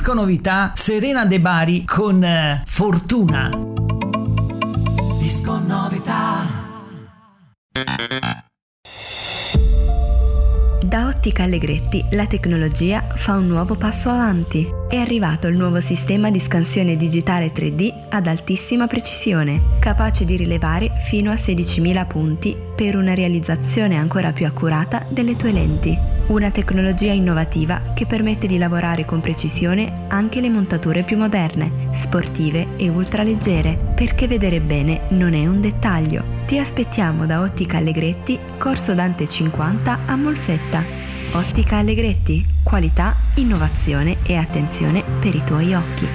Disco Novità, Serena De Bari con Fortuna. Disco Novità. Da Ottica Allegretti la tecnologia fa un nuovo passo avanti. È arrivato il nuovo sistema di scansione digitale 3D ad altissima precisione, capace di rilevare fino a 16.000 punti per una realizzazione ancora più accurata delle tue lenti. Una tecnologia innovativa che permette di lavorare con precisione anche le montature più moderne, sportive e ultraleggere, perché vedere bene non è un dettaglio. Ti aspettiamo da Ottica Allegretti, Corso Dante 50 a Molfetta. Ottica Allegretti, qualità, innovazione e attenzione per i tuoi occhi.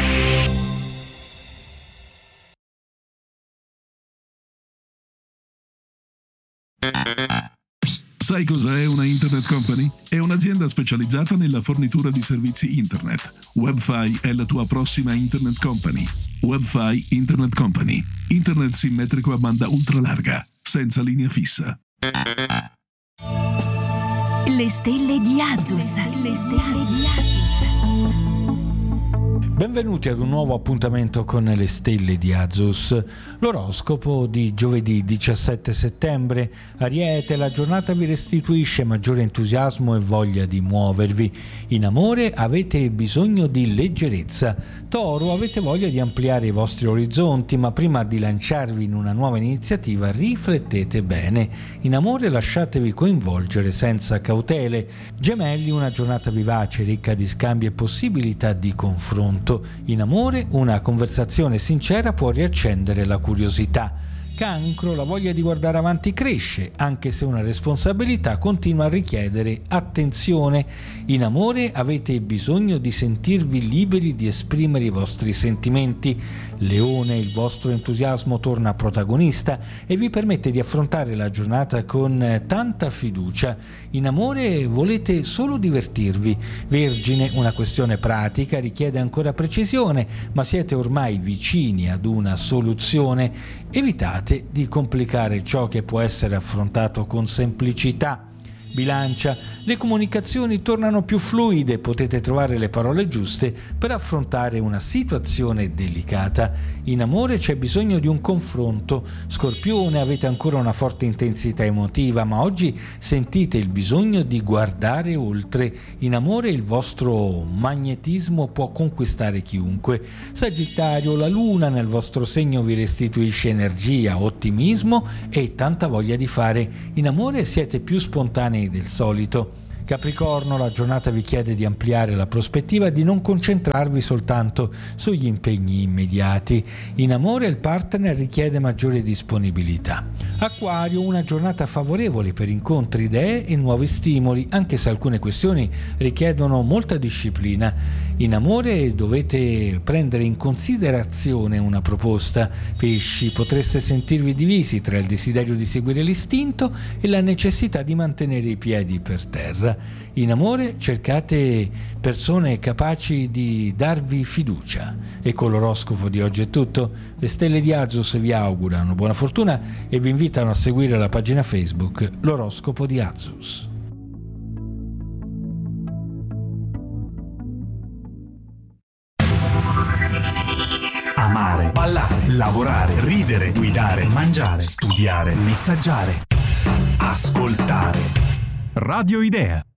Sai cos'è una Internet Company? È un'azienda specializzata nella fornitura di servizi Internet. WebFi è la tua prossima Internet Company. WebFi Internet Company. Internet simmetrico a banda ultralarga, senza linea fissa. Le stelle di Azus. Le stelle di Azus. Benvenuti ad un nuovo appuntamento con le stelle di Azus. L'oroscopo di giovedì 17 settembre. Ariete, la giornata vi restituisce maggiore entusiasmo e voglia di muovervi. In amore avete bisogno di leggerezza. Toro, avete voglia di ampliare i vostri orizzonti, ma prima di lanciarvi in una nuova iniziativa riflettete bene. In amore lasciatevi coinvolgere senza cautele. Gemelli, una giornata vivace, ricca di scambi e possibilità di confronto. In amore, una conversazione sincera può riaccendere la curiosità. Cancro, la voglia di guardare avanti cresce, anche se una responsabilità continua a richiedere attenzione. In amore avete bisogno di sentirvi liberi di esprimere i vostri sentimenti. Leone, il vostro entusiasmo torna protagonista e vi permette di affrontare la giornata con tanta fiducia. In amore volete solo divertirvi. Vergine, una questione pratica richiede ancora precisione, ma siete ormai vicini ad una soluzione. Evitate di complicare ciò che può essere affrontato con semplicità. Bilancia, le comunicazioni tornano più fluide, potete trovare le parole giuste per affrontare una situazione delicata. In amore c'è bisogno di un confronto. Scorpione, avete ancora una forte intensità emotiva, ma oggi sentite il bisogno di guardare oltre. In amore il vostro magnetismo può conquistare chiunque. Sagittario, la luna nel vostro segno vi restituisce energia, ottimismo e tanta voglia di fare. In amore siete più spontanei del solito. Capricorno, la giornata vi chiede di ampliare la prospettiva e di non concentrarvi soltanto sugli impegni immediati. In amore il partner richiede maggiore disponibilità. Acquario, una giornata favorevole per incontri, idee e nuovi stimoli, anche se alcune questioni richiedono molta disciplina. In amore dovete prendere in considerazione una proposta. Pesci, potreste sentirvi divisi tra il desiderio di seguire l'istinto e la necessità di mantenere i piedi per terra. In amore cercate persone capaci di darvi fiducia. E con l'oroscopo di oggi è tutto. Le stelle di Azus vi augurano buona fortuna e vi invitano a seguire la pagina Facebook L'oroscopo di Azus. Amare, ballare, lavorare, ridere, guidare, mangiare, studiare, messaggiare, ascoltare. Radio Idea.